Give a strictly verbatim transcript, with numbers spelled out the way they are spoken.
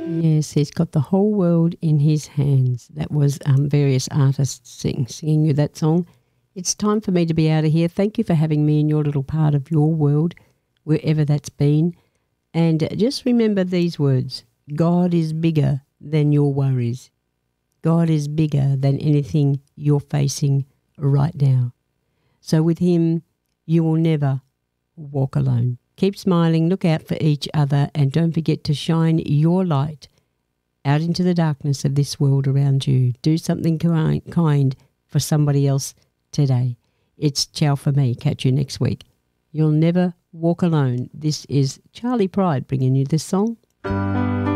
Yes, he's got the whole world in his hands. That was um, various artists sing, singing you that song. It's time for me to be out of here. Thank you for having me in your little part of your world, wherever that's been. And just remember these words. God is bigger than your worries. God is bigger than anything you're facing right now. So with him, you will never walk alone. Keep smiling, look out for each other, and don't forget to shine your light out into the darkness of this world around you. Do something kind for somebody else today. It's ciao for me. Catch you next week. You'll never walk alone. This is Charlie Pride bringing you this song.